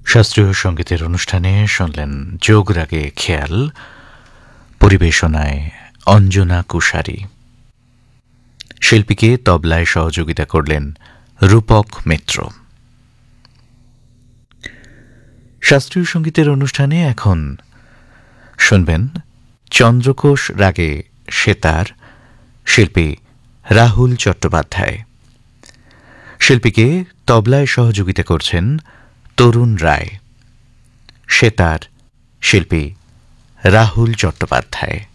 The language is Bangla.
শাস্ত্রীয় সঙ্গীতের অনুষ্ঠানে শুনলেন যোগ রাগে খেয়াল, পরিবেশনায় অঞ্জনা কুশারি। শিল্পীকে তবলায় সহযোগিতা করলেন রূপক মিত্র। শাস্ত্রীয় সঙ্গীতের অনুষ্ঠানে এখন শুনবেন চন্দ্রকোষ রাগে সেতার, শিল্পী রাহুল চট্টোপাধ্যায়। শিল্পীকে তবলায় সহযোগিতা করছেন তরুণ রায়। সেতার, শিল্পী রাহুল চট্টোপাধ্যায়।